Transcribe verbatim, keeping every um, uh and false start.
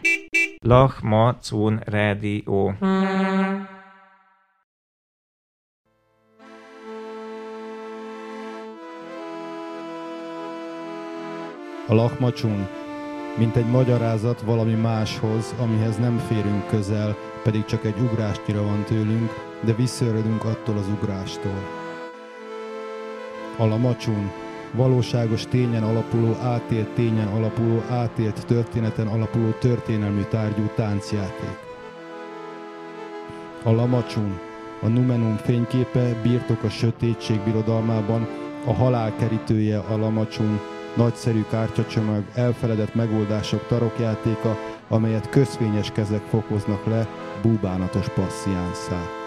Lach-ma-cun rádió. A Lach-ma-cun, mint egy magyarázat valami máshoz, amihez nem férünk közel, pedig csak egy ugrásnyira van tőlünk, de visszaöredünk attól az ugrástól. A Lach-ma-cun, valóságos tényen alapuló, átélt tényen alapuló, átélt történeten alapuló történelmű tárgyú táncjáték. A Lach-ma-cun, a Numenum fényképe, birtok a sötétség birodalmában, a halál kerítője a Lach-ma-cun, nagyszerű kártyacsomag, elfeledett megoldások tarokjátéka, amelyet közfényes kezek fokoznak le búbánatos passziánszá.